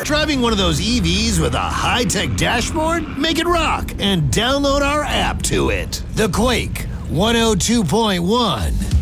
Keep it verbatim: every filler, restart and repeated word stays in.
Driving one of those E Vs with a high-tech dashboard? Make it rock and download our app to it. The Quake one oh two point one.